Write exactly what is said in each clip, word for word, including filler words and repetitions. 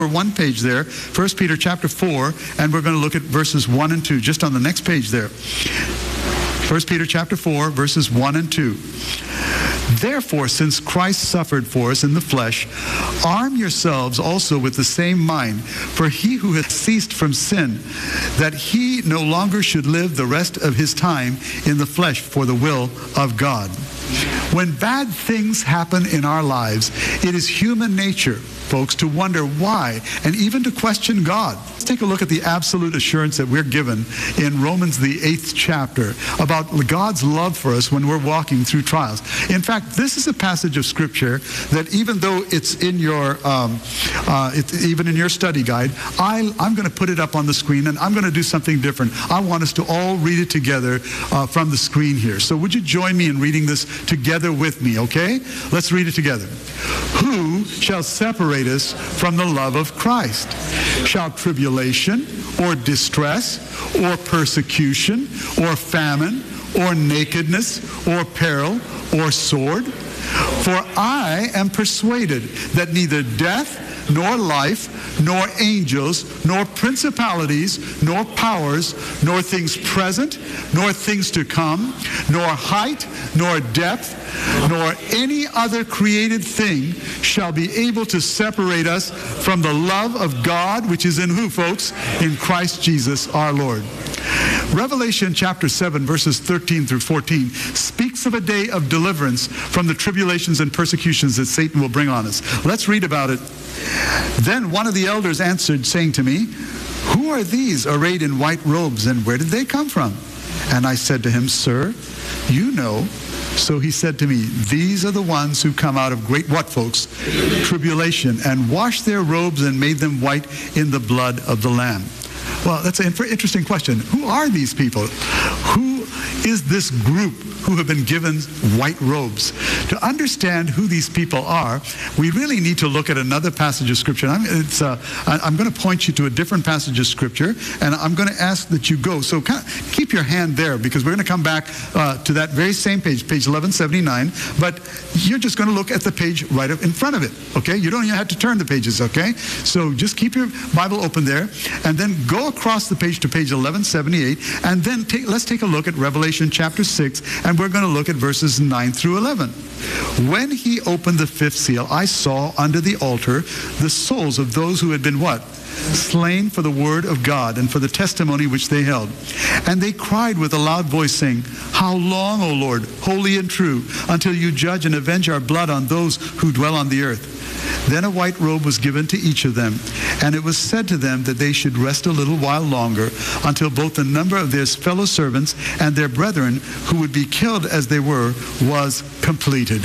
one page there, First Peter chapter four, and we're going to look at verses one and two, just on the next page there. First Peter chapter four, verses one and two. Therefore, since Christ suffered for us in the flesh, arm yourselves also with the same mind. For he who has ceased from sin, that he no longer should live the rest of his time in the flesh for the will of God. When bad things happen in our lives, it is human nature, folks, to wonder why and even to question God. Let's take a look at the absolute assurance that we're given in Romans, the eighth chapter, about God's love for us when we're walking through trials. In fact, this is a passage of Scripture that even though it's in your, um, uh, it's even in your study guide, I, I'm going to put it up on the screen, and I'm going to do something different. I want us to all read it together uh, from the screen here. So would you join me in reading this together with me, okay? Let's read it together. Who shall separate us from the love of Christ? Shall tribulation, or distress, or persecution, or famine, or nakedness, or peril, or sword? For I am persuaded that neither death, nor life, nor angels, nor principalities, nor powers, nor things present, nor things to come, nor height, nor depth, nor any other created thing shall be able to separate us from the love of God, which is in who, folks? In Christ Jesus our Lord. Revelation chapter seven, verses thirteen through fourteen, speaks of a day of deliverance from the tribulations and persecutions that Satan will bring on us. Let's read about it. Then one of the elders answered, saying to me, Who are these arrayed in white robes, and where did they come from? And I said to him, Sir, you know. So he said to me, These are the ones who come out of great, what, folks? Tribulation, and washed their robes and made them white in the blood of the Lamb. Well, that's an interesting question. Who are these people? Who is this group who have been given white robes? To understand who these people are, we really need to look at another passage of Scripture. I'm, it's, uh, I'm going to point you to a different passage of Scripture, and I'm going to ask that you go. So kind of keep your hand there, because we're going to come back uh, to that very same page, page eleven seventy-nine, but you're just going to look at the page right up in front of it, okay? You don't even have to turn the pages, okay? So just keep your Bible open there, and then go across the page to page eleven seventy-eight, and then take, let's take a look at Revelation chapter six, and we're going to look at verses nine through eleven. When he opened the fifth seal, I saw under the altar the souls of those who had been what? Slain for the word of God and for the testimony which they held. And they cried with a loud voice, saying, How long, O Lord, holy and true, until you judge and avenge our blood on those who dwell on the earth? Then a white robe was given to each of them, and it was said to them that they should rest a little while longer, until both the number of their fellow servants and their brethren, who would be killed as they were, was completed.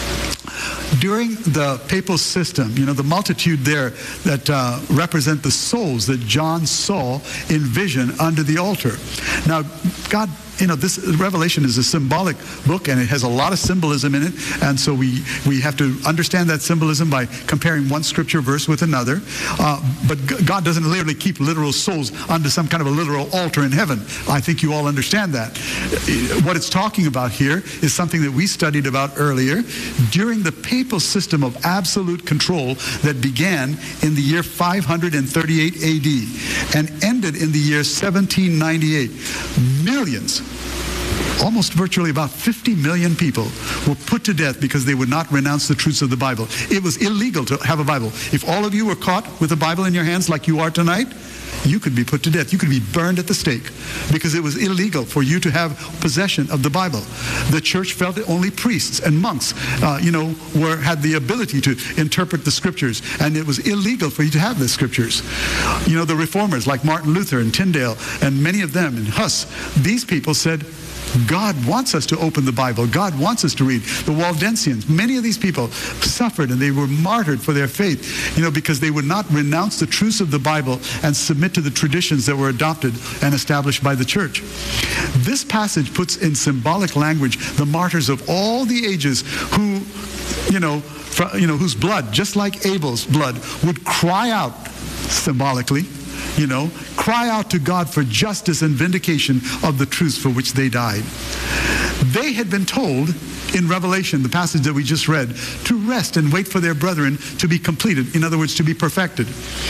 During the papal system, you know, the multitude there that uh, represent the souls that John saw in vision under the altar. Now, God, you know, this Revelation is a symbolic book, and it has a lot of symbolism in it, and so we, we have to understand that symbolism by comparing one scripture verse with another. Uh, but God doesn't literally keep literal souls under some kind of a literal altar in heaven. I think you all understand that. What it's talking about here is something that we studied about earlier. During the papal system of absolute control that began in the year five hundred thirty-eight A D and ended in the year seventeen ninety-eight, millions, almost virtually about fifty million people were put to death because they would not renounce the truths of the Bible. It was illegal to have a Bible. If all of you were caught with a Bible in your hands like you are tonight, you could be put to death. You could be burned at the stake because it was illegal for you to have possession of the Bible. The church felt that only priests and monks, uh, you know, were had the ability to interpret the scriptures, and it was illegal for you to have the scriptures. You know, the reformers like Martin Luther and Tyndale and many of them and Huss, these people said, God wants us to open the Bible. God wants us to read. The Waldensians, many of these people suffered and they were martyred for their faith, you know, because they would not renounce the truths of the Bible and submit to the traditions that were adopted and established by the church. This passage puts in symbolic language the martyrs of all the ages who, you know, for, you know, whose blood, just like Abel's blood, would cry out symbolically, you know, cry out to God for justice and vindication of the truths for which they died. They had been told in Revelation, the passage that we just read, to rest and wait for their brethren to be completed. In other words, to be perfected.